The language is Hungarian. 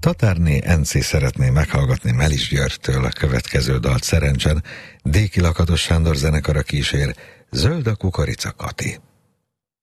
Tatárné Enci szeretné meghallgatni Melis Györgytől a következő dalt Szerencsen. Déki Lakatos Sándor zenekara kísér, Zöld a kukorica Kati.